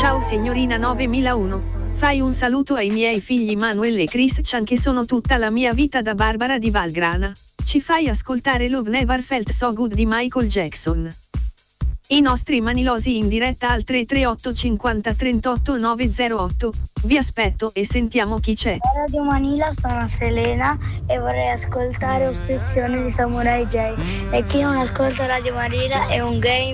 Ciao signorina 9001. Fai un saluto ai miei figli Manuel e Christian che sono tutta la mia vita da Barbara di Valgrana. Ci fai ascoltare Love Never Felt So Good di Michael Jackson. I nostri manilosi in diretta al 338 50 38 908. Vi aspetto e sentiamo chi c'è. A Radio Manila sono Selena e vorrei ascoltare Ossessione di Samurai J. E chi non ascolta Radio Manila è un gay